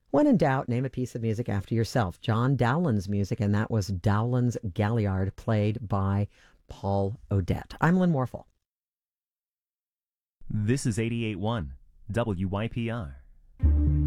When in doubt, name a piece of music after yourself. John Dowland's music, and that was Dowland's Galliard, played by Paul Odette. I'm Lynn Morphle. This is 88.1 WYPR.